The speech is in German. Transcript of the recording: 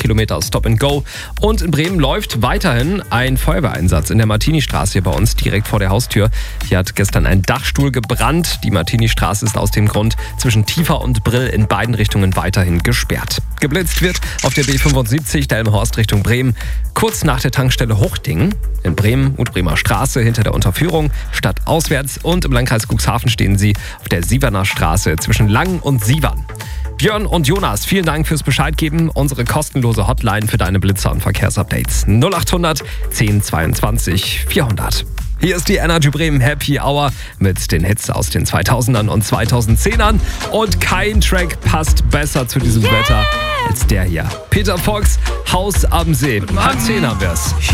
Kilometer Stop and Go. Und in Bremen läuft weiterhin ein Feuerwehreinsatz in der Martini-Straße hier bei uns direkt vor der Haustür. Hier hat gestern ein Dachstuhl gebrannt. Die Martini-Straße ist aus dem Grund zwischen Tiefer und Brill in beiden Richtungen weiterhin gesperrt. Geblitzt wird auf der B75 Delmenhorst Richtung Bremen, kurz nach der Tankstelle Hochding. In Bremen und Bremer Straße hinter der Unterführung, stadtauswärts, und im Landkreis Cuxhaven stehen sie auf der Sieverner Straße zwischen Langen und Sievern. Björn und Jonas, vielen Dank fürs Bescheid geben. Unsere kostenlose Hotline für deine Blitzer und Verkehrsupdates 0800 1022 400. Hier ist die Energy Bremen Happy Hour mit den Hits aus den 2000ern und 2010ern. Und kein Track passt besser zu diesem Wetter als der hier. Peter Fox, Haus am See. Halb 10 haben wir's.